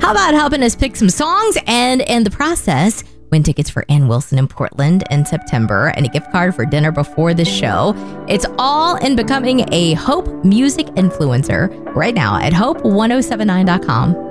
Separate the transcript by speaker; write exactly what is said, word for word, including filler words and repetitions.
Speaker 1: How about helping us pick some songs and in the process, win tickets for Ann Wilson in Portland in September and a gift card for dinner before the show? It's all in becoming a Hope music influencer right now at hope ten seventy-nine dot com.